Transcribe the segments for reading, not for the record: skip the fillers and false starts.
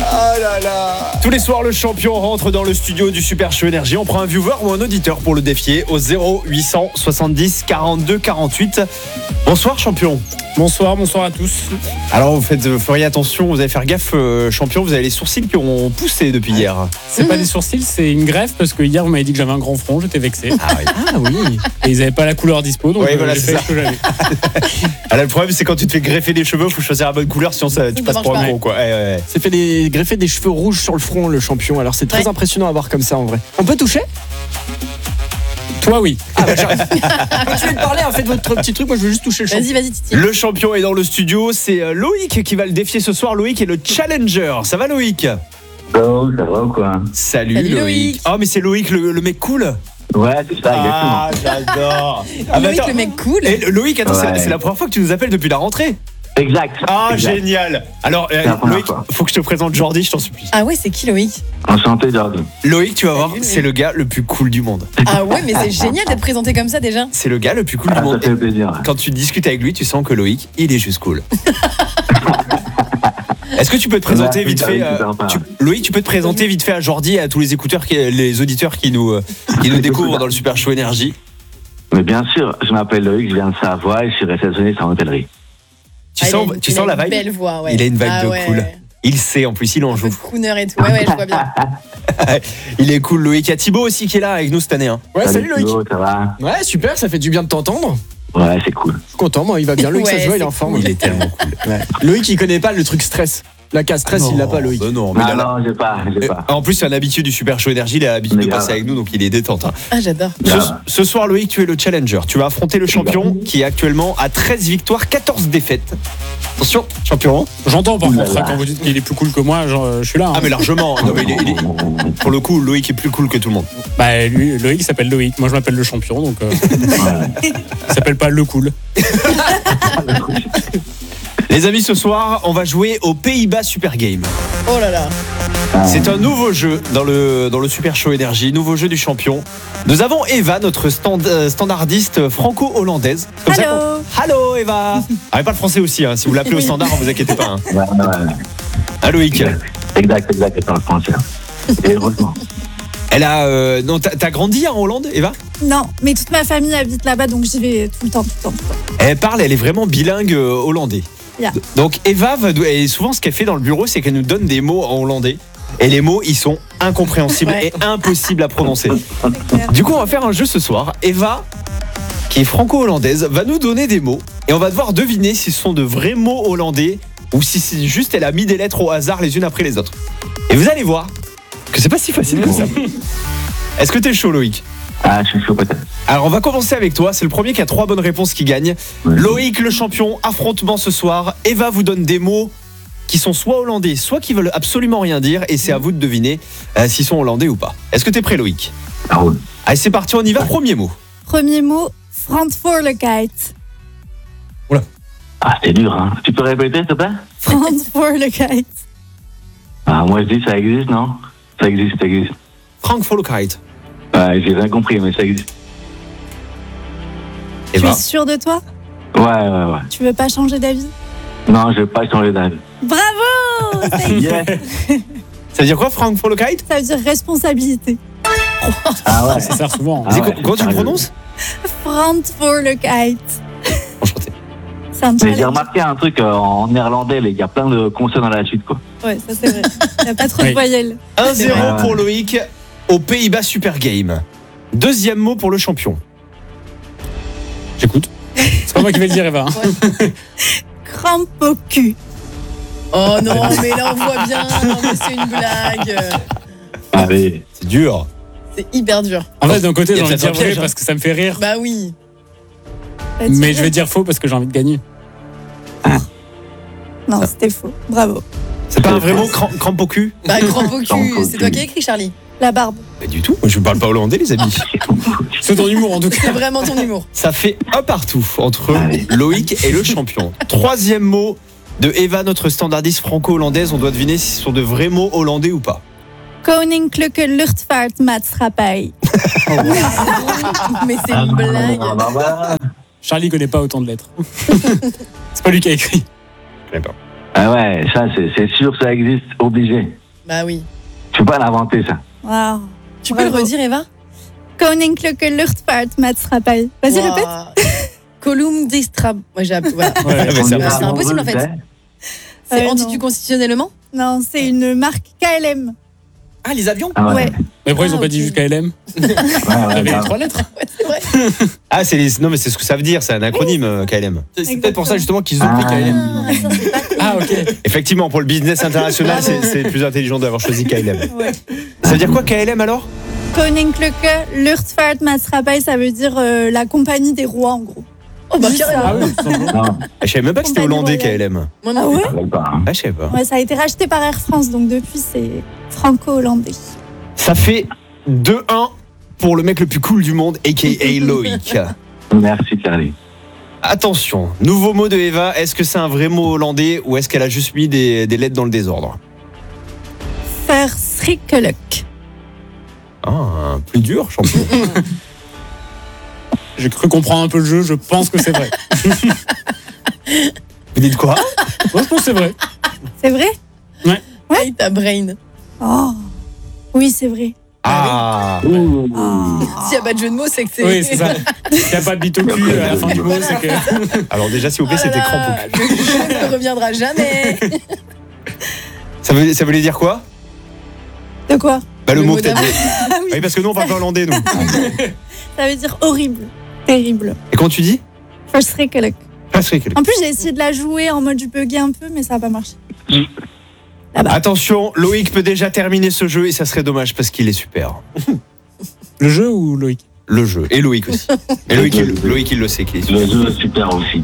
Ah là là. Tous les soirs, le champion rentre dans le studio du Super Show Énergie. On prend un viewer ou un auditeur pour le défier au 0800 70 42 48. Bonsoir champion. Bonsoir à tous. Alors vous feriez attention, vous allez faire gaffe champion, vous avez les sourcils qui ont poussé depuis hier. C'est pas des sourcils, c'est une greffe parce que hier vous m'avez dit que j'avais un grand front, j'étais vexé. Ah oui. Et ils avaient pas la couleur dispo, donc voilà, j'ai c'est fait ça. ce que j'avais. Alors, le problème c'est quand tu te fais greffer les cheveux, faut choisir la bonne couleur, sinon tu passes pour un gros quoi. Ouais. C'est fait greffer des cheveux rouges sur le front, le champion. Alors c'est très impressionnant à voir comme ça en vrai. On peut toucher ? Toi oui. J'arrive. Continuez de parler, faites votre petit truc, moi je veux juste toucher le champion. Vas-y, Titi. Le champion est dans le studio, c'est Loïc qui va le défier ce soir. Loïc est le challenger. Ça va Loïc ? Oh, ça va ou quoi? Salut Loïc. Oh mais c'est Loïc le mec cool. Ouais, c'est ça, exactement. Ah j'adore. Loïc le mec cool. Et Loïc, attends, Ouais. c'est la première fois que tu nous appelles depuis la rentrée. Exact. Ah exact. génial. Alors la première Loïc, fois. faut que je te présente Jordi, je t'en supplie. Ah ouais, c'est qui Loïc? Enchanté, Jordi. Loïc, tu vas voir, Loïc. c'est le gars le plus cool du monde. Ah ouais, mais c'est génial d'être présenté comme ça déjà. C'est le gars le plus cool du Ça monde. fait plaisir. Quand tu discutes avec lui, tu sens que Loïc, il est juste cool. Est-ce que tu peux te présenter vite fait Loïc, tu peux te présenter vite fait à Jordi et à tous les les auditeurs qui nous découvrent dans le Super Show Énergie. Mais bien sûr, je m'appelle Loïc, je viens de Savoie et je suis réceptionniste en hôtellerie. Tu sens la Il a une vibe belle voix, ouais. Il a une vibe de ouais. cool. Il sait, en plus, il en Un peu joue. crooner et tout. Ouais, je vois bien. Il est cool, Loïc. Il y a Thibaut aussi qui est là avec nous cette année. Hein. Ouais, salut Loïc. Thibaut, ça va? Ouais, super, ça fait du bien de t'entendre. Ouais, c'est cool. Je suis content, moi il va bien. Loïc, ça Ouais, se voit, il est c'est en forme. cool. Il est tellement cool. Ouais. Loïc, il connaît pas le truc stress. La case stress, il l'a pas, Loïc. Non, mais Non, j'ai pas. En plus, c'est un habitué du Super Show Énergie. Il a l'habitude de Mais passer avec nous, donc il est détente. Hein. Ah, j'adore. Ce soir, Loïc, tu es le challenger. Tu vas affronter le champion qui est actuellement à 13 victoires, 14 défaites. Attention, champion. J'entends par Ouh là contre là. quand vous dites qu'il est plus cool que moi, je suis là. Ah, mais largement. Non, mais pour le coup, Loïc est plus cool que tout le monde. Bah lui, Loïc s'appelle Loïc, moi je m'appelle le champion, donc il s'appelle pas le cool. Les amis, ce soir, on va jouer aux Pays-Bas Super Game. Oh là là. C'est un nouveau jeu dans le Super Show Énergie, nouveau jeu du champion. Nous avons Eva, notre standardiste franco-hollandaise. Comme ça qu'on- Allô Eva. Ah, mais pas le français aussi, hein. Si vous l'appelez au standard, vous inquiétez pas. Hein. Ouais. Ah, Loïc. Exact, c'est pas le français. Et heureusement. Elle a. Non, t'as grandi en Hollande, Eva? Non, mais toute ma famille habite là-bas, donc j'y vais tout le temps. Elle parle, elle est vraiment bilingue hollandais. Yeah. Donc Eva, et souvent ce qu'elle fait dans le bureau, c'est qu'elle nous donne des mots en hollandais. Et les mots, ils sont incompréhensibles Ouais. et impossibles à prononcer. Du coup, on va faire un jeu ce soir. Eva, qui est franco-hollandaise, va nous donner des mots. Et on va devoir deviner si ce sont de vrais mots hollandais ou si c'est juste elle a mis des lettres au hasard les unes après les autres. Et vous allez voir que c'est pas si facile que ça. Est-ce que t'es chaud, Loïc? Ah, je suis chaud peut-être. Alors on va commencer avec toi, c'est le premier qui a 3 bonnes réponses qui gagne. Ouais. Loïc le champion, affrontement ce soir. Eva vous donne des mots qui sont soit hollandais, soit qui veulent absolument rien dire, et c'est à vous de deviner s'ils sont hollandais ou pas. Est-ce que t'es prêt, Loïc? Ça roule. Allez, c'est parti, on y va. Premier mot. Premier mot, Verantwoordelijkheid. Ah, c'est dur, hein. Tu peux répéter, s'il te plaît? Verantwoordelijkheid. Ah, moi je dis ça existe, non? Ça existe. Frankfurtkeit. Ouais, j'ai rien compris, mais ça existe. Tu Eva. es sûr de toi? Ouais. Tu veux pas changer d'avis? Non, je vais pas changer d'avis. Bravo! Ça y est. Yeah. Ça veut dire quoi, Frankfurtkeit? Ça veut dire responsabilité. Ah ouais. Ça sert souvent. Ah ouais, Comment tu le sérieux. prononces? Verantwoordelijkheid. Enchanté. C'est un Mais j'ai challenge. remarqué un truc en néerlandais, il y a plein de consonnes à la suite, quoi. Ouais, ça c'est vrai. Il n'y a pas trop de Oui. voyelles. 1-0 vrai. pour Loïc aux Pays-Bas Super Game. Deuxième mot pour le champion. J'écoute. C'est pas moi qui vais le dire, Eva. hein. Crampe au cul. Oh non, mais là on voit bien. Non, mais c'est une blague. Allez. C'est dur. C'est hyper dur. En fait, d'un côté, Il y a j'ai envie de peut-être un dire vrai piège, hein. parce que ça me fait rire. Bah oui. Bah, Mais je vais dire faux parce que j'ai envie de gagner. Non, c'était faux. Bravo. C'est pas un vrai mot, crampe au cul? Bah crampe au Crampe cul. au C'est cul. toi qui as écrit, Charlie. La barbe. Pas du tout. Moi, je ne parle pas hollandais, les amis. C'est ton humour en tout cas. C'est vraiment ton humour. Ça fait un partout entre Allez. Loïc et le champion. Troisième mot de Eva, notre standardiste franco-hollandaise. On doit deviner si ce sont de vrais mots hollandais ou pas. Koninklijke Luchtvaartmaatschappij. Mais c'est une blague. Bah voilà. Charlie connaît pas autant de lettres. C'est pas lui qui a écrit. Je connais pas. Ah ouais, ça, c'est sûr, ça existe, obligé. Bah oui. Tu peux pas l'inventer, ça. Waouh. Tu peux le Bravo. redire, Eva? Koninklijke Luchtvaartmaatschappij. Vas-y, répète. Colum Distra. Moi, j'ai appris. Voilà. Ouais, mais c'est C'est impossible, en fait. C'est non. anti-constitutionnellement? Non, c'est une marque KLM. Ah, les avions Ah Ouais. Mais pourquoi ils ont Ah, pas dit ok. juste KLM? Ouais, Il y avait les grave. 3 lettres. Ouais, c'est vrai. Ah, non, mais c'est ce que ça veut dire, c'est un acronyme KLM. C'est peut-être pour ça justement qu'ils ont pris KLM. Ah, ça, c'est pas cool. Ah, ok. Effectivement, pour le business international, c'est plus intelligent d'avoir choisi KLM. Ouais. Ça veut dire quoi KLM alors? Koninklijke Luchtvaartmaatschappij, ça veut dire la compagnie des rois, en gros. Oh, bah, Juste carrément. ça. Ah oui, tout simplement. Non, Je savais même pas que c'était Compagnie hollandais royale. KLM. Moi non Ah plus. ouais? je savais pas, hein. Ah, je savais pas. Ouais, ça a été racheté par Air France, donc depuis, c'est franco-hollandais. Ça fait 2-1 pour le mec le plus cool du monde, a.k.a. Loïc. Merci, Carly. Attention, nouveau mot de Eva, est-ce que c'est un vrai mot hollandais ou est-ce qu'elle a juste mis des lettres dans le désordre? Verschrikkelijk. Ah, plus dur, champion. J'ai cru comprendre un peu le jeu, je pense que c'est vrai. Vous dites quoi? Moi, je pense que c'est vrai. C'est vrai? Ouais, ta brain. Oh. Oui, c'est vrai. Ah, Ouh. Ah. S'il n'y a pas de jeu de mots, c'est que c'est. Oui, c'est ça. S'il n'y a pas de bite au cul à la fin du mot, Voilà, c'est que. alors déjà s'il vous Oh plaît, là c'était là, crampe au cul. le jeu ne reviendra jamais. Ça voulait dire quoi? De quoi? Bah le Le mot mot que t'as dit. Ah oui, Oui, parce que nous on parle pas hollandais nous. ça veut dire horrible. Terrible. Et quand tu dis? Verschrikkelijk. Verschrikkelijk. En plus, j'ai essayé de la jouer en mode je buguais un peu, mais ça n'a pas marché. Attention, Loïc peut déjà terminer ce jeu et ça serait dommage parce qu'il est super. Le jeu ou Loïc? Le jeu. Et Loïc aussi. Et Loïc, il le sait qu'il est super. Le jeu est super aussi.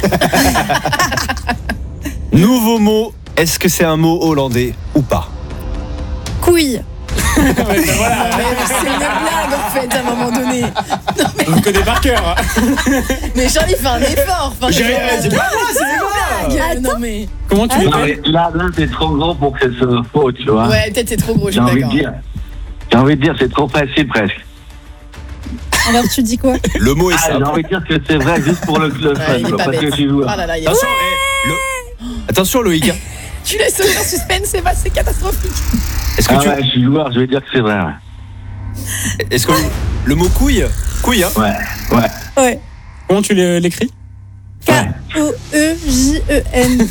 Nouveau mot, est-ce que c'est un mot hollandais ou pas? Couille. Ouais, ben voilà. Mais c'est une blague en fait à un moment donné. On le connaît par cœur. Mais Charlie fait un effort. Enfin, J'ai rien dit. c'est une blague. Non mais. Comment tu Non, l'appelles? mais là, c'est trop gros pour que ce soit faux, tu vois. Ouais, peut-être c'est trop gros, je J'ai suis envie de d'accord. dire. J'ai envie de dire, c'est trop facile presque. Alors tu dis quoi? Le mot est Ah, j'ai simple. envie de dire que c'est vrai juste pour le Ouais, fun, il est quoi, pas parce bête. que tu joues. Oh là là, il y a- Attention, attention Loïc. hein. Tu laisses aucun suspense, c'est catastrophique. Est-ce que Ah ouais, je suis joueur, je vais dire que c'est vrai. est-ce que le mot couille, couille, hein? Ouais, ouais. Ouais. Comment tu l'écris? K-O-E-J-E-N.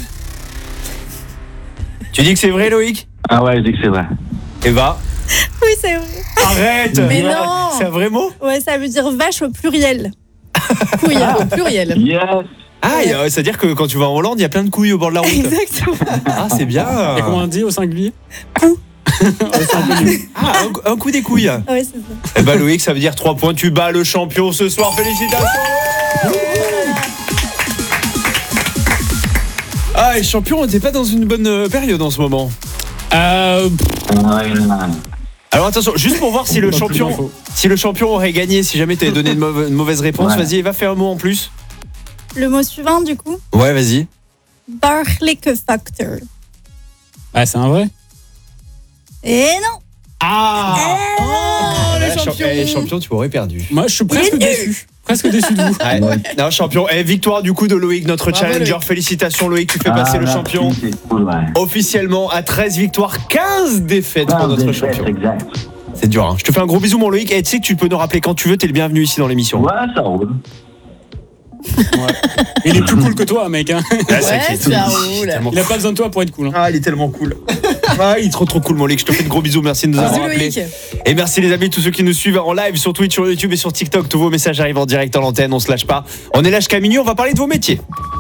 Tu dis que c'est vrai Loïc? Ah ouais, je dis que c'est vrai. Eva, Oui, c'est vrai. arrête. Mais non. C'est un vrai mot? Ouais, ça veut dire vache au pluriel. Couille. Au pluriel. Yes. Ah, c'est-à-dire que quand tu vas en Hollande, il y a plein de couilles au bord de la route. Exactement. Ah, c'est bien. Et comment on dit au singulier? Coup. Ah, un coup des couilles. Ouais, c'est ça. Eh ben Loïc, ça veut dire 3 points. Tu bats le champion ce soir. Félicitations. Ah, et champion, t'es pas dans une bonne période en ce moment. Alors attention, juste pour voir si le champion aurait gagné, si jamais t'avais donné une mauvaise réponse, Ouais. vas-y, Eva, fais un mot en plus. Le mot suivant, du coup. Ouais, vas-y. Bargelijke factor. Ah, c'est un vrai? Et non. Ah Oh, le champion. champion, tu aurais perdu. Moi, je suis presque déçu. Presque déçu de vous. Ouais. Non, champion. Victoire du coup de Loïc, notre Bravo, challenger. Loïc. Félicitations Loïc, tu fais passer le merci, champion C'est cool, ouais. officiellement à 13 victoires, 15 défaites pour notre Défaite, champion. exact. C'est dur, hein. Je te fais un gros bisou mon Loïc. Et tu sais que tu peux nous rappeler quand tu veux, t'es le bienvenu ici dans l'émission. Ouais, ça roule. Il est plus cool que toi, mec. Hein. Ah, ça Ouais, qui est ça tout. roule. Tellement Il a pas besoin de toi pour être cool. Hein. Ah, il est tellement cool. Ah, il est trop cool, mon Loïc. Je te fais de gros bisous. Merci de nous avoir Bisous, rappelés. Loïc. Et merci, les amis, tous ceux qui nous suivent en live sur Twitch, sur YouTube et sur TikTok. Tous vos messages arrivent en direct à l'antenne. On se lâche pas. On est là jusqu'à minuit. On va parler de vos métiers.